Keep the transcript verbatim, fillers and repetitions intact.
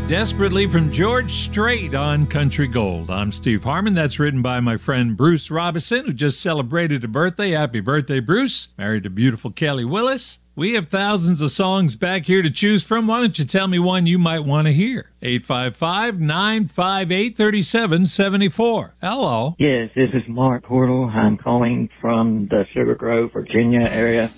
Desperately from George Strait on Country Gold. I'm Steve Harmon. That's written by my friend Bruce Robison, who just celebrated a birthday. Happy birthday, Bruce. Married to beautiful Kelly Willis. We have thousands of songs back here to choose from. Why don't you tell me one you might want to hear? eight five five, nine five eight, three seven seven four. Hello. Yes, this is Mark Hortle. I'm calling from the Sugar Grove, Virginia area.